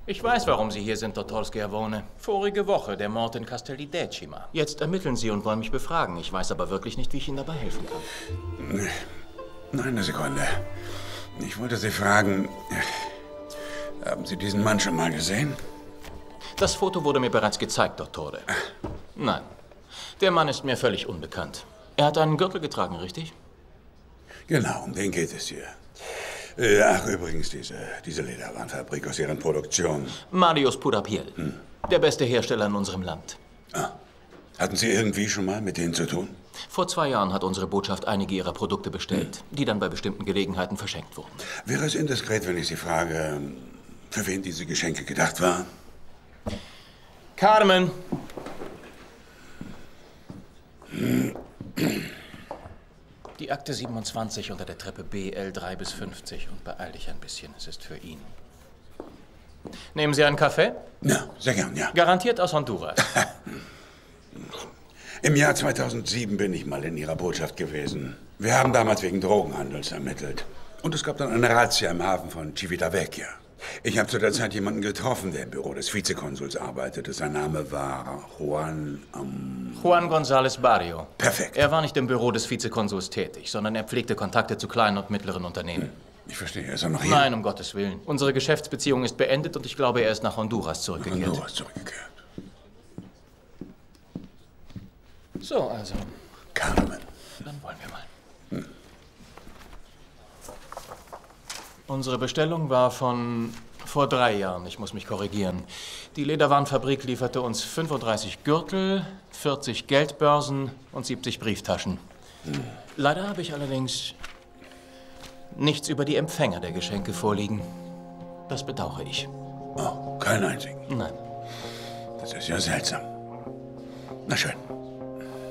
Ich weiß, warum Sie hier sind, Dottor Schiavone. Vorige Woche der Mord in Castelli-Decima. Jetzt ermitteln Sie und wollen mich befragen. Ich weiß aber wirklich nicht, wie ich Ihnen dabei helfen kann. Nein, eine Sekunde. Ich wollte Sie fragen, haben Sie diesen Mann schon mal gesehen? Das Foto wurde mir bereits gezeigt, Dottore. Nein, der Mann ist mir völlig unbekannt. Er hat einen Gürtel getragen, richtig? Genau, um den geht es hier. Ach, übrigens, diese Lederwarenfabrik aus Ihren Produktionen. Marius Purapiel. Der beste Hersteller in unserem Land. Ah. Hatten Sie irgendwie schon mal mit denen zu tun? Vor 2 Jahren hat unsere Botschaft einige ihrer Produkte bestellt, die dann bei bestimmten Gelegenheiten verschenkt wurden. Wäre es indiskret, wenn ich Sie frage, für wen diese Geschenke gedacht waren? Carmen! Die Akte 27 unter der Treppe BL 3 bis 50 und beeil dich ein bisschen, es ist für ihn. Nehmen Sie einen Kaffee? Ja, sehr gern, ja. Garantiert aus Honduras. Im Jahr 2007 bin ich mal in Ihrer Botschaft gewesen. Wir haben damals wegen Drogenhandels ermittelt. Und es gab dann eine Razzia im Hafen von Civitavecchia. Ich habe zu der Zeit jemanden getroffen, der im Büro des Vizekonsuls arbeitete. Sein Name war Juan González Barrio. Perfekt. Er war nicht im Büro des Vizekonsuls tätig, sondern er pflegte Kontakte zu kleinen und mittleren Unternehmen. Ich verstehe, er ist er noch hier? Nein, um Gottes Willen. Unsere Geschäftsbeziehung ist beendet und ich glaube, er ist nach Honduras zurückgekehrt. Honduras zurückgekehrt. So, also. Carmen. Dann wollen wir mal. Unsere Bestellung war von vor 3 Jahren. Ich muss mich korrigieren. Die Lederwarenfabrik lieferte uns 35 Gürtel, 40 Geldbörsen und 70 Brieftaschen. Leider habe ich allerdings nichts über die Empfänger der Geschenke vorliegen. Das bedauere ich. Oh, keinen einzigen? Nein. Das ist ja seltsam. Na schön.